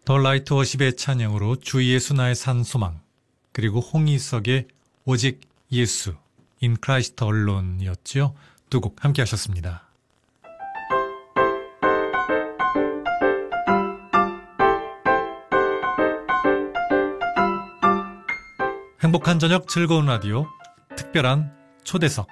더 라이트 워십의 찬양으로 주 예수 나의 산 소망, 그리고 홍희석의 오직 예수, In Christ Alone이었죠. 두 곡 함께 하셨습니다. 행복한 저녁 즐거운 라디오, 특별한 초대석.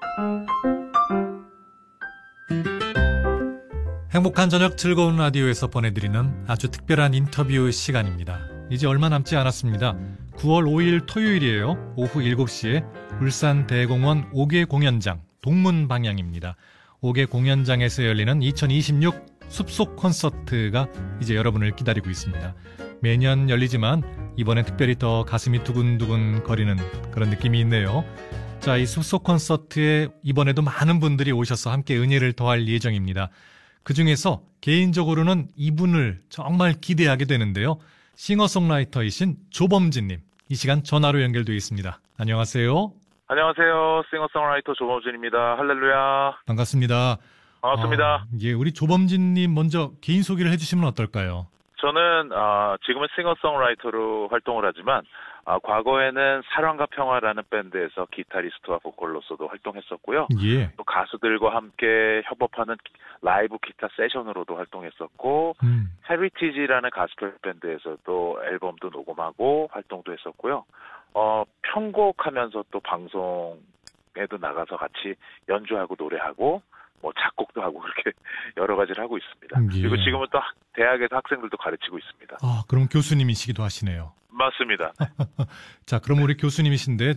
행복한 저녁 즐거운 라디오에서 보내드리는 아주 특별한 인터뷰 시간입니다. 이제 얼마 남지 않았습니다. 9월 5일 토요일이에요. 오후 7시에 울산 대공원 5개 공연장 동문 방향입니다. 5개 공연장에서 열리는 2026 숲속 콘서트가 이제 여러분을 기다리고 있습니다. 매년 열리지만 이번엔 특별히 더 가슴이 두근두근 거리는 그런 느낌이 있네요. 자, 이 숲속 콘서트에 이번에도 많은 분들이 오셔서 함께 은혜를 더할 예정입니다. 그 중에서 개인적으로는 이분을 정말 기대하게 되는데요. 싱어송라이터이신 조범진님, 이 시간 전화로 연결되어 있습니다. 안녕하세요. 안녕하세요. 싱어송라이터 조범진입니다. 할렐루야. 반갑습니다. 반갑습니다. 예, 우리 조범진님 먼저 개인 소개를 해주시면 어떨까요? 저는 지금은 싱어송라이터로 활동을 하지만 과거에는 사랑과 평화라는 밴드에서 기타리스트와 보컬로서도 활동했었고요. 예. 또 가수들과 함께 협업하는 라이브 기타 세션으로도 활동했었고 헤리티지라는 가스펠 밴드에서도 앨범도 녹음하고 활동도 했었고요. 편곡하면서 또 방송에도 나가서 같이 연주하고 노래하고 뭐 작곡도 하고 그렇게 여러 가지를 하고 있습니다. 예. 그리고 지금은 또 대학에서 학생들도 가르치고 있습니다. 그럼 교수님이시기도 하시네요. 맞습니다. 자, 그럼 우리 교수님이신데